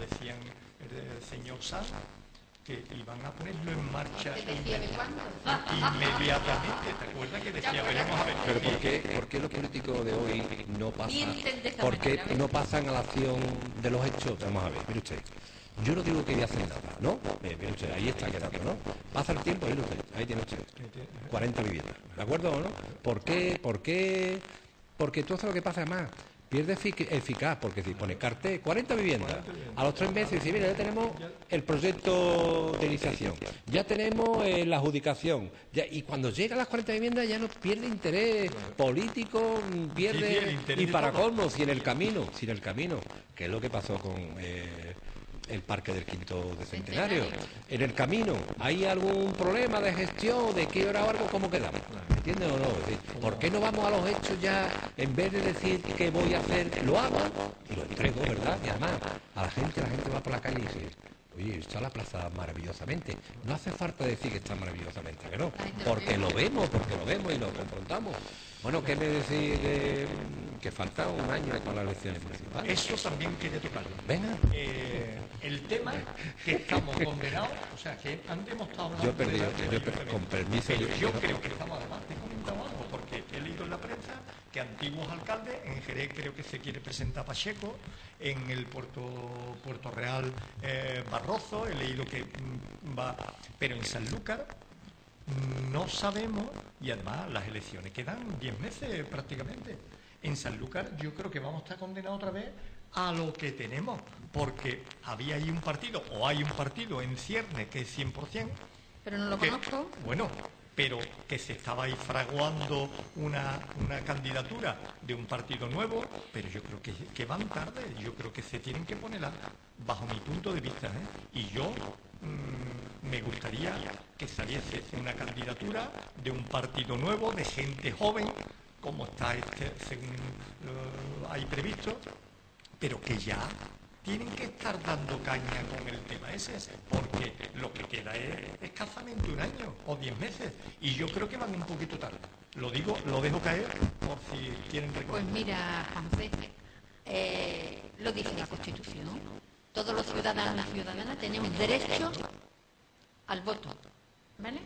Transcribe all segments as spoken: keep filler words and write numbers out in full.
decían el señor Sanz, que iban a ponerlo en marcha inmediatamente. ¿Te acuerdas que decía, veremos a ver? Pero ¿por qué, por qué los políticos de hoy no pasan, por qué no pasan a la acción de los hechos? Vamos a ver, mire usted, yo no digo que voy a hacer nada, ¿no? Mire usted, ahí está quedando, ¿no? Pasa el tiempo, mire usted, ahí tiene usted cuarenta viviendas, ¿de acuerdo o no? ¿Por qué? ¿Por qué? Porque todo eso lo que pasa es más. Pierde eficaz, porque si pone cartel, cuarenta viviendas, a los tres meses dice, mira, ya tenemos el proyecto de iniciación, ya tenemos eh, la adjudicación, ya, y cuando llega a las cuarenta viviendas ya no pierde interés político, pierde, y para colmo, si en el camino, si en el camino, que es lo que pasó con eh, el Parque del Quinto de Centenario, en el camino hay algún problema de gestión, de qué hora o algo, ¿cómo quedamos? ¿Me entiendes o no? Es decir, ¿por qué no vamos a los hechos ya, en vez de decir qué voy a hacer, lo hago y lo entrego, ¿verdad? Y además, a la gente, la gente va por la calle y dice, oye, está la plaza maravillosamente. No hace falta decir que está maravillosamente, que no, porque lo vemos, porque lo vemos y lo confrontamos. Bueno, ¿qué me decís que, que falta un año para las elecciones municipales? Eso también quería tocarlo. Venga. Eh, el tema que estamos condenados, o sea, que antes hemos estado hablando... Yo he perdido, de la, yo, yo, con permiso... Pero yo, yo creo que estamos, además, te he comentado algo, porque he leído en la prensa que antiguos alcaldes, en Jerez creo que se quiere presentar Pacheco, en el Puerto, Puerto Real eh, Barroso, he leído que mm, va... Pero en Sanlúcar no sabemos, y además las elecciones quedan diez meses prácticamente. En Sanlúcar yo creo que vamos a estar condenados otra vez a lo que tenemos, porque había ahí un partido, o hay un partido en cierne que es cien por cien. Pero no lo que, conozco. Bueno, pero que se estaba ahí fraguando una, una candidatura de un partido nuevo, pero yo creo que, que van tarde, yo creo que se tienen que poner a, bajo mi punto de vista, ¿eh? Y yo mmm, me gustaría que saliese una candidatura de un partido nuevo, de gente joven, como está este, según uh, hay previsto, pero que ya tienen que estar dando caña con el tema ese, porque lo que queda es escasamente un año o diez meses, y yo creo que van un poquito tarde. Lo digo, lo dejo caer por si quieren recordar. Pues mira, Juanfe, eh, lo dice la Constitución. Todos los ciudadanos y ciudadanas tenemos derecho al voto, ¿vale?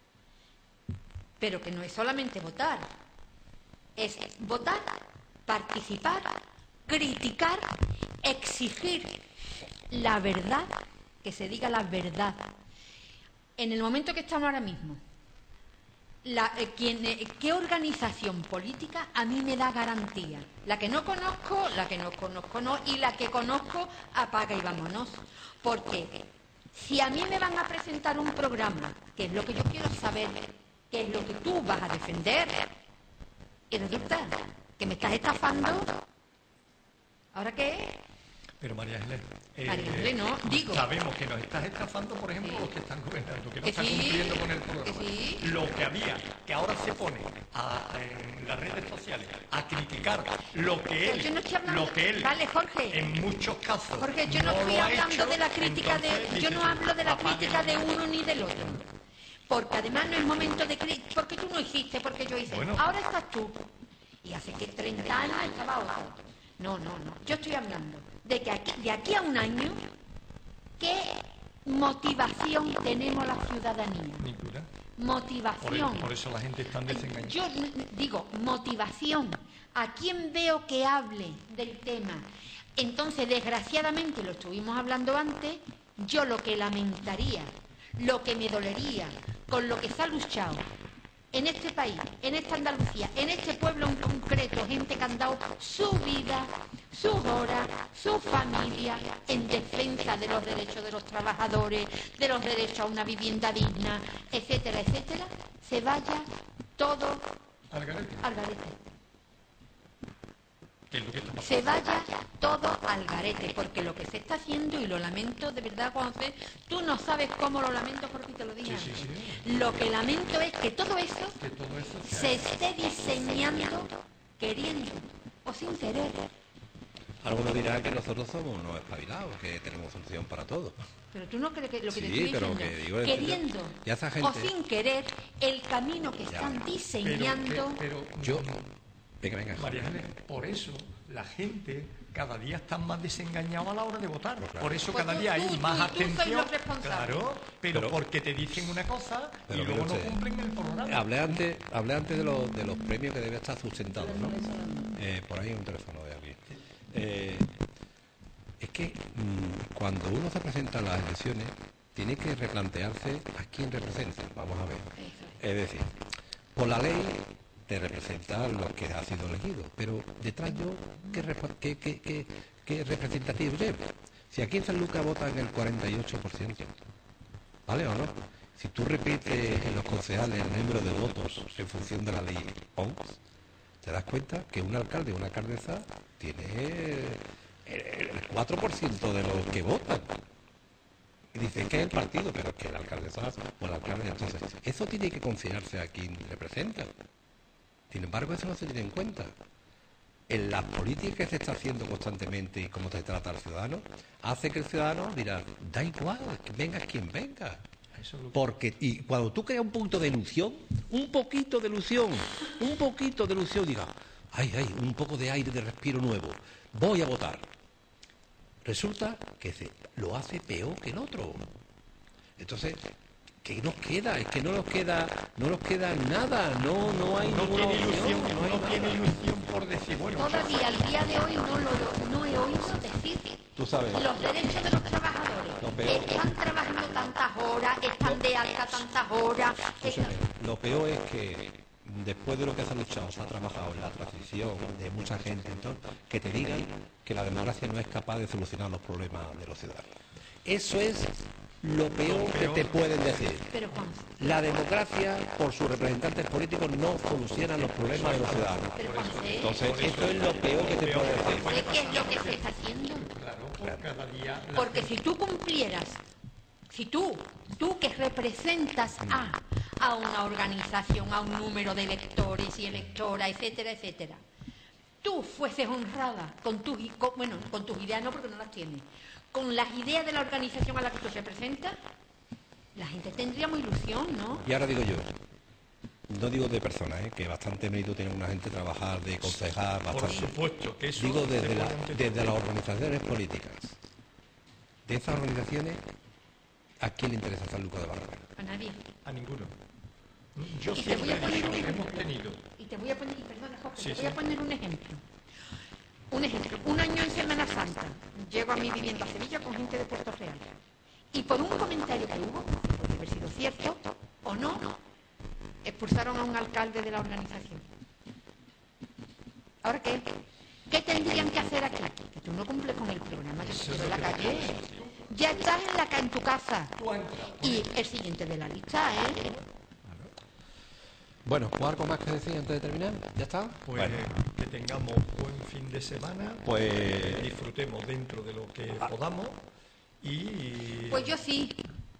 Pero que no es solamente votar, es votar, participar, criticar, exigir la verdad, que se diga la verdad. En el momento que estamos ahora mismo, la, eh, quien, eh, ¿qué organización política a mí me da garantía? La que no conozco, la que no conozco no, y la que conozco apaga y vámonos. Porque si a mí me van a presentar un programa, que es lo que yo quiero saber, que es lo que tú vas a defender, y resulta que me estás estafando, ¿ahora qué? Pero María Ángeles, eh, María Ángeles, no, digo. Sabemos que nos estás estafando, por ejemplo, sí. Los que están gobernando, que no que están sí, cumpliendo con el programa. Que sí. Lo que había, que ahora se pone a, en las redes sociales a criticar lo que él, yo no estoy hablando, lo que él, vale, Jorge, en muchos casos, Jorge, yo no, no estoy hablando hecho, de la crítica de, yo no hablo de la crítica de uno ni del otro, porque además no es momento de crítica, porque tú no hiciste, porque yo hice. Bueno. Ahora estás tú. Y hace que treinta años estaba otro. No, no, no. Yo estoy hablando de que aquí, de aquí a un año, ¿qué motivación tenemos la ciudadanía? Ninguna. Motivación. Por, por eso la gente está desengañada. Yo digo, motivación. ¿A quién veo que hable del tema? Entonces, desgraciadamente, lo estuvimos hablando antes, yo lo que lamentaría, lo que me dolería, con lo que se ha luchado en este país, en esta Andalucía, en este pueblo en concreto, gente que han dado su vida, sus horas, su familia, en defensa de los derechos de los trabajadores, de los derechos a una vivienda digna, etcétera, etcétera, se vaya todo al garete. Al garete. ¿Qué es lo que está se vaya todo al garete, porque lo que se está haciendo, y lo lamento de verdad, cuando se, tú no sabes cómo lo lamento, porque te lo digo. Sí, sí, sí. Lo que lamento es que todo eso, que todo eso se, se esté diseñando queriendo o sin querer. Algunos dirán que nosotros somos unos espabilados, que tenemos solución para todo. Pero tú no crees que lo que sí, te estoy pero diciendo, que digo, queriendo ya esa gente... o sin querer, el camino que ya, están diseñando... Pero, pero, yo... Venga, venga. María Ángeles, por eso la gente cada día está más desengañada a la hora de votar. Pues claro. Por eso Pues cada tú, día tú, hay tú, más tú abstención. sois los responsables. Claro, pero, Pero- porque te dicen una cosa y Pero luego mire no usted, cumplen el programa. Hablé antes, hablé antes de, los, de los premios que deben estar sustentados, ¿no? Eh, por ahí hay un teléfono de alguien. Eh, es que mmm, cuando uno se presenta a las elecciones, tiene que replantearse a quién representa. Vamos a ver. Es decir, por la ley te representa lo que ha sido elegido, pero detrás yo, ¿qué, repa- qué, qué, qué, qué representativo llevo? Si aquí en San Lucas votan el cuarenta y ocho por ciento, ¿vale o no? Si tú repites en los concejales el número de votos en función de la ley O M S, te das cuenta que un alcalde o una alcaldesa tiene el cuatro por ciento de los que votan. Y dicen que es el partido, pero es que la alcaldesa o el alcalde, entonces, eso tiene que considerarse a quien representa. Sin embargo, eso no se tiene en cuenta. En las políticas que se está haciendo constantemente y cómo se trata al ciudadano, hace que el ciudadano dirá, da igual, que venga quien venga. Eso es lo que- Porque, y cuando tú creas un punto de ilusión, un poquito de ilusión, un poquito de ilusión, diga, ay, ay, un poco de aire de respiro nuevo, voy a votar. Resulta que se lo hace peor que el otro. Entonces, ¿qué nos queda? Es que no nos queda, no nos queda nada, no, no hay no ninguna tiene opción, ilusión, no hay no nada. tiene ilusión por decir, bueno, Todavía al día de hoy no, lo, no he oído decir Tú sabes. los derechos de los trabajadores. Lo peor. Están trabajando tantas horas, están de alta tantas horas. Escúchame, lo peor es que después de lo que se ha luchado, se ha trabajado en la transición de mucha gente, entonces, que te digan que la democracia no es capaz de solucionar los problemas de los ciudadanos. Eso es lo peor que te pueden decir. Pero Juan, La democracia, por sus representantes políticos, no soluciona los problemas de los ciudadanos. pero Juan, sé, Entonces, eso es lo peor que te puede decir. sé qué es lo que se está haciendo. claro, por cada día... la Porque gente- si tú cumplieras, si tú, tú que representas a, a una organización, a un número de electores y electoras, etcétera, etcétera, tú fueses honrada con tus, i- con- bueno, con tus ideas no porque no las tienes, con las ideas de la organización a la que tú representas, la gente tendríamos ilusión, ¿no? Y ahora digo yo, no digo de personas, ¿eh? Que bastante mérito tiene una gente trabajar de concejal, Por bastante. supuesto que eso... Digo se desde, puede la- entender. desde las organizaciones políticas. De esas organizaciones, ¿a quién le interesa San Lucas de Barrameda? A nadie. A ninguno. Yo Y te siempre voy a he poner dicho, un ejemplo. hemos tenido... Y te voy a poner, y perdona, Jorge, Sí, te voy sí. a poner un ejemplo. Un ejemplo, un año en Semana Santa, llego a mi vivienda a Sevilla con gente de Puerto Real. Y por un comentario que hubo, puede haber sido cierto o no, expulsaron a un alcalde de la organización. ¿Ahora qué? ¿Qué tendrían que hacer aquí? Que tú no cumples con el programa que se en la calle. Ya estás en, la, ca- en tu casa. Y el siguiente de la lista, ¿eh? Bueno, ¿o algo más que decir antes de terminar? ¿Ya está? Pues Bueno, que tengamos buen fin de semana, Pues- que disfrutemos dentro de lo que podamos y... Pues yo sí.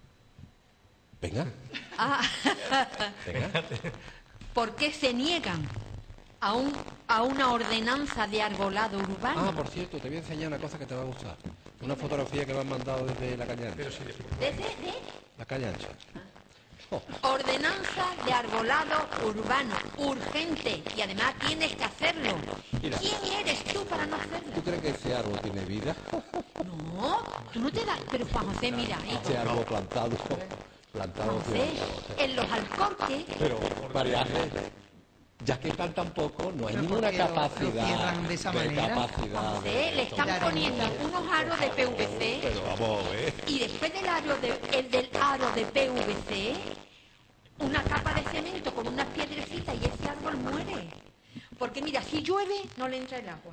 venga, Ah. venga. ¿Por qué se niegan a, un, a una ordenanza de arbolado urbano? Ah, por cierto, te voy a enseñar una cosa que te va a gustar. Una fotografía que me han mandado desde la calle ancha. Pero si después... Desde de La calle ancha. Oh, ordenanza de arbolado urbano, urgente, y además tienes que hacerlo. Mira. ¿Quién eres tú para no hacerlo? ¿tú crees que ese árbol tiene vida? No, tú no te das... Pero Juan José, mira, hijo, Ese árbol plantado. Plantado. Juan José, en los alcorques, Pero, María Ángeles, ya que faltan poco, no hay Pero ninguna ¿por qué lo- lo capacidad. cierran de esa manera? capacidad José, de le esto. están Claro. poniendo unos aros de P V C. Pero vamos a ver. Y después del aro de, el del aro de P V C, una capa de cemento con unas piedrecitas y ese árbol muere. Porque mira, si llueve, no le entra el agua.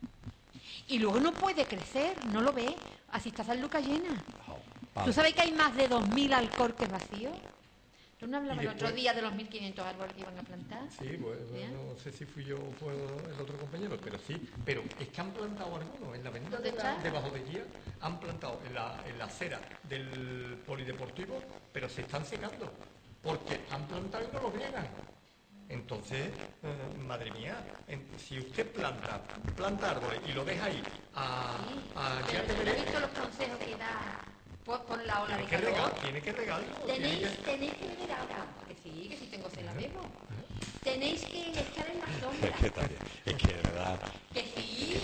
Y luego no puede crecer, no lo ve. Así está San Lucas llena. Vale. ¿Tú sabes que hay más de dos mil alcorques vacíos? ¿Tú no hablabas Y el otro después- día de los mil quinientos árboles que iban a plantar? Sí, bueno, ¿Ya? no sé si fui yo o fue el otro compañero, pero sí. Pero es que han plantado algunos en la avenida ¿Dónde de la- está? debajo de Guía, han plantado en la, en la acera del polideportivo, pero se están secando, porque han plantado y no los riegan. Entonces, eh, madre mía, en- si usted planta, planta árboles y lo deja ahí, a, a ya te Pero ¿no veré, has visto los consejos que da por, por la ola de tiene que regar, calor? tiene que regarlo. tiene Tenéis, que- tenéis que beber agua. Que sí, que si tengo se la bebo. Tenéis que estar en la sombra. Es que, también- es que de verdad. Que sí.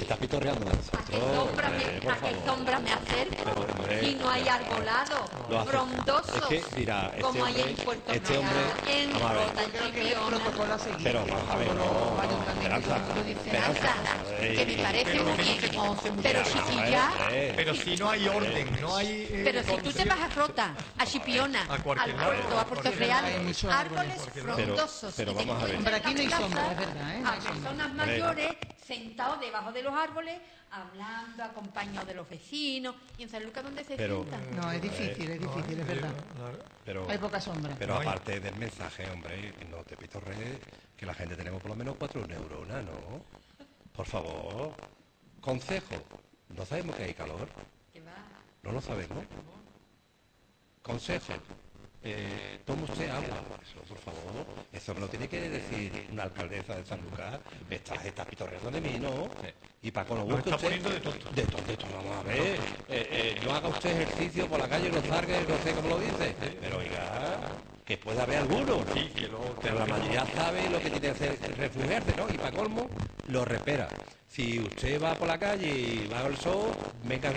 estás pitorreando de ¿A qué nosotros. sombra me, hombre, por a qué favor. sombra me acerco? Pero, hombre, Si no hay arbolado, lo hace- frondosos, es que, mira, este como hay hombre- en Puerto este Real, hombre- en vamos a ver. Rota, en Creo que es el Chipiona. protocolo a seguir. Pero vamos a ver, Todos no, los no, ayuntamientos y todo el Esperanza, mundo dicen, Esperanza. Esperanza, Ey, que me parece pero muy tiene bien, que conocer mucho pero más, si, vamos si a ver, ya, eh. Pero si no hay orden, no hay... eh, pero si tú te conducción- vas a Rota, a Chipiona, A cualquier al lado, puerto, a a Puerto cualquier Real, lado. Hay muchos árboles. árboles Pero- frondosos. pero y te vamos a ver. encuentras Hombre, aquí en no hay la sombra, plaza es verdad, ¿eh? No a hay sombra. personas Hombre. mayores sentados debajo de los árboles, hablando, acompañados de los vecinos. ¿Y en San Lucas dónde se Pero- sientan? No, es difícil, es difícil, es verdad. Pero, Hay poca sombra. pero No hay. aparte del mensaje, hombre, no te pitorrees, que la gente tenemos por lo menos cuatro neuronas, ¿no? Por favor. Consejo. ¿No sabemos que hay calor? Que va. No lo sabemos. Consejo. Eh, tome usted agua. Eso, por favor. Eso me lo tiene que decir una alcaldesa de San Lucas. Estás, estás pitorreando de mí, ¿no? Y para con lo Nos busque está usted... poniendo de tonto. De tonto, de tonto, vamos a ver. Eh, eh, no haga usted ejercicio por la calle, no salga, no sé cómo lo dice. Pero oiga, que pueda haber alguno. Sí, que luego... Pero la mayoría sabe lo que tiene que hacer es refugiarse, ¿no? Y para colmo, lo repera. Si usted va por la calle y va al sol, venga